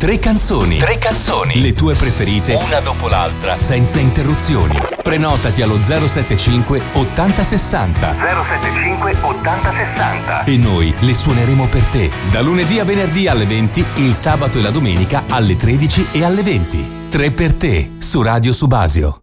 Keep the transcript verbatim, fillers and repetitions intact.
Tre canzoni. Tre canzoni. Le tue preferite. Una dopo l'altra. Senza interruzioni. Prenotati allo zero settantacinque ottanta sessanta. zero settantacinque ottanta sessanta. E noi le suoneremo per te. Da lunedì a venerdì alle venti, il sabato e la domenica alle tredici e alle venti. Tre per te su Radio Subasio.